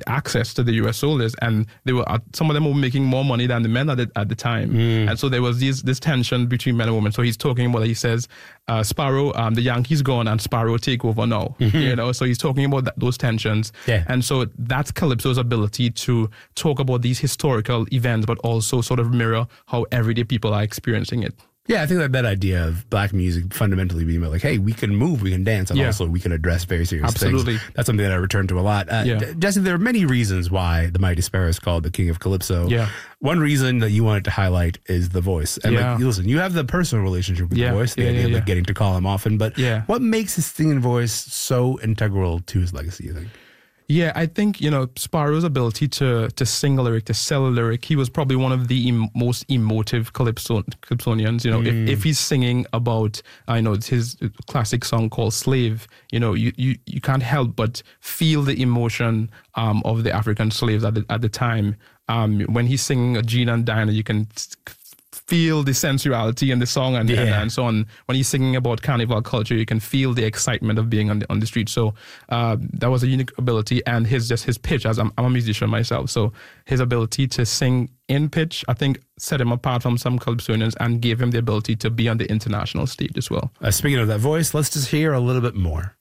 access to the US soldiers, and they were some of them were making more money than the men at the time, and so there was this tension between men and women. So he's talking about, he says, Sparrow, the Yankees gone and Sparrow take over now. So he's talking about those tensions, and so that's Calypso's ability to talk about these historical events, but also sort of mirror how everyday people are experiencing it. Yeah, I think that idea of black music fundamentally being about like, hey, we can move, we can dance, and also we can address very serious things. That's something that I return to a lot. Jesse, there are many reasons why the Mighty Sparrow is called the King of Calypso. One reason that you wanted to highlight is the voice. And listen, you have the personal relationship with the voice, the idea of getting to call him often, but what makes his singing voice so integral to his legacy, you think? Yeah, I think, Sparrow's ability to sing a lyric, to sell a lyric, he was probably one of the most emotive Calypsonians. If he's singing about, his classic song called Slave, you can't help but feel the emotion of the African slaves at the time. When he's singing Gene and Diana, you can feel the sensuality in the song and so on. When he's singing about carnival culture, you can feel the excitement of being on the street. So that was a unique ability, and his pitch, as I'm a musician myself, so his ability to sing in pitch, I think, set him apart from some Calypsonians and gave him the ability to be on the international stage as well. Speaking of that voice, let's just hear a little bit more.